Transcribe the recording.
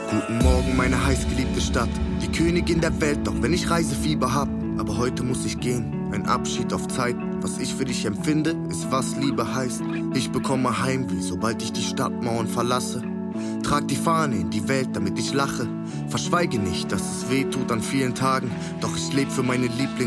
Guten Morgen, meine heißgeliebte Stadt, die Königin der Welt, doch wenn ich Reisefieber hab. Aber heute muss ich gehen, ein Abschied auf Zeit. Was ich für dich empfinde, ist was Liebe heißt. Ich bekomme Heimweh, sobald ich die Stadtmauern verlasse. Trag die Fahne in die Welt, damit ich lache. Verschweige nicht, dass es weh tut an vielen Tagen, doch ich leb für meine Lieblings